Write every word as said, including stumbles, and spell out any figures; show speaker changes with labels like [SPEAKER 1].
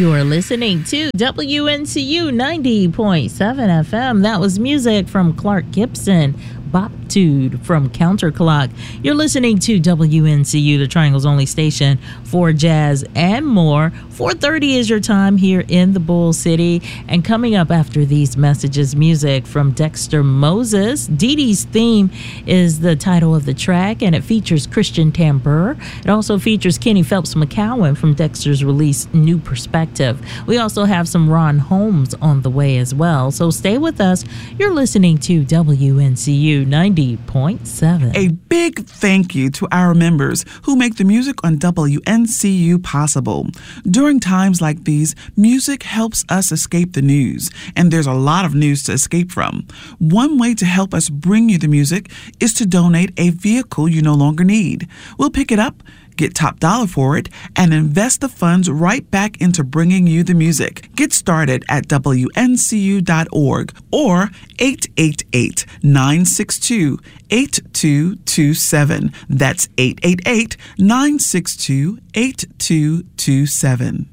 [SPEAKER 1] You're listening to W N C U ninety point seven F M. That was music from Clark Gibson, Boptude from Counterclock. You're listening to W N C U, the Triangle's only station for jazz and more. four thirty is your time here in the Bull City. And coming up after these messages, music from Dexter Moses. Dee Dee's Theme is the title of the track, and it features Christian Tambur. It also features Kenny Phelps McCowan from Dexter's release New Perspective. We also have some Ron Holmes on the way as well. So stay with us. You're listening to W N C U ninety point seven.
[SPEAKER 2] A big thank you to our members who make the music on W N C U possible. During times like these, music helps us escape the news, and there's a lot of news to escape from. One way to help us bring you the music is to donate a vehicle you no longer need. We'll pick it up, get top dollar for it, and invest the funds right back into bringing you the music. Get started at W N C U dot org or eight eight eight, nine six two, eight two two seven. That's eight eight eight, nine six two, eight two two seven.